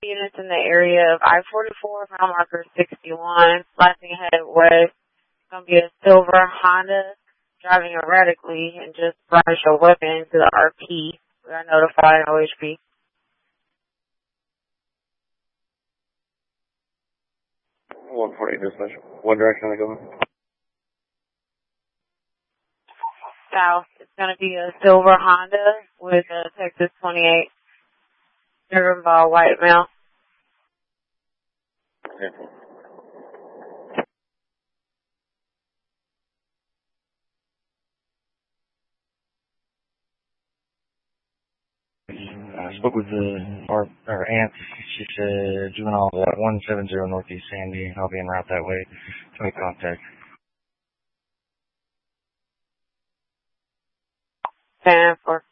units in the area of I-44, mile marker 61, flashing ahead west. It's going to be a silver Honda driving erratically and just brandish a weapon to the RP. We are notified OHP. 148 dispatch. What direction are they going? South. It's going to be a silver Honda with a Texas 28 driven by a white male. I spoke with our aunt. She said juvenile at 170 Northeast Sandy. I'll be en route that way to make contact. 10-4.